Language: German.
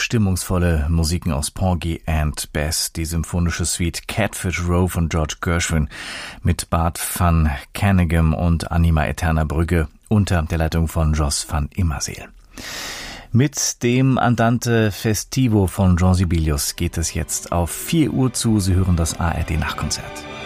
stimmungsvolle Musiken aus Porgy and Bess, die symphonische Suite Catfish Row von George Gershwin mit Bart van Caneghem und Anima Eterna Brügge unter der Leitung von Jos van Immerseel. Mit dem Andante Festivo von Jean Sibelius geht es jetzt auf 4 Uhr zu. Sie hören das ARD Nachtkonzert.